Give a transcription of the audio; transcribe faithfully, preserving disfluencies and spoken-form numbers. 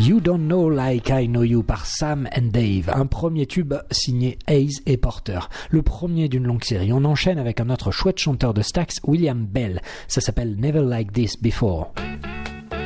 You Don't Know Like I Know You par Sam and Dave, un premier tube signé Hayes et Porter, le premier d'une longue série. On enchaîne avec un autre chouette chanteur de Stax, William Bell. Ça s'appelle Never Like This Before.